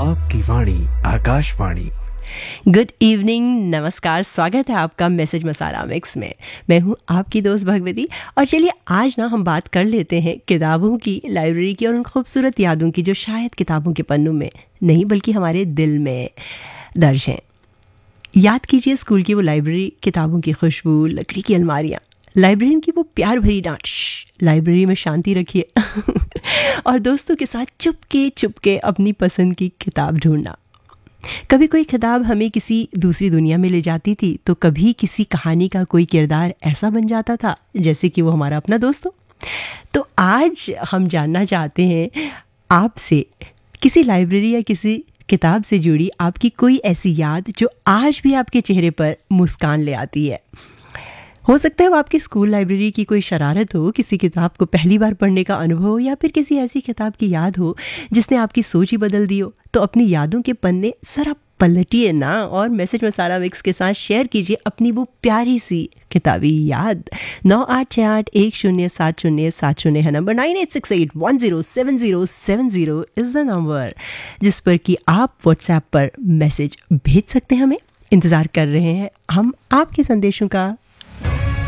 आपकी वाणी Akashvani. Good evening, नमस्कार, स्वागत है आपका मैसेज मसाला मिक्स में। मैं हूं आपकी दोस्त भगवती और चलिए आज ना हम बात कर लेते हैं किताबों की, लाइब्रेरी की और उन खूबसूरत यादों की जो शायद किताबों के पन्नों में नहीं बल्कि हमारे दिल में दर्ज हैं। याद कीजिए स्कूल की वो लाइब्रेरी, किताबों की खुशबू, लकड़ी की अलमारियाँ, लाइब्रेरियन की वो प्यार भरी डांट, लाइब्रेरी में शांति रखिए और दोस्तों के साथ चुपके चुपके अपनी पसंद की किताब ढूंढना। कभी कोई किताब हमें किसी दूसरी दुनिया में ले जाती थी तो कभी किसी कहानी का कोई किरदार ऐसा बन जाता था जैसे कि वो हमारा अपना दोस्त हो। तो आज हम जानना चाहते हैं आपसे किसी लाइब्रेरी या किसी किताब से जुड़ी आपकी कोई ऐसी याद जो आज भी आपके चेहरे पर मुस्कान ले आती है। हो सकता है वो आपकी स्कूल लाइब्रेरी की कोई शरारत हो, किसी किताब को पहली बार पढ़ने का अनुभव हो, या फिर किसी ऐसी किताब की याद हो जिसने आपकी सोच ही बदल दी हो। तो अपनी यादों के पन्ने जरा पलटिए ना और मैसेज मसाला मिक्स के साथ शेयर कीजिए अपनी वो प्यारी सी किताबी याद। 9868107070 है नंबर, 9868107070 इज़ द नंबर जिस पर कि आप व्हाट्सएप पर मैसेज भेज सकते हैं। हमें इंतज़ार कर रहे हैं हम आपके संदेशों का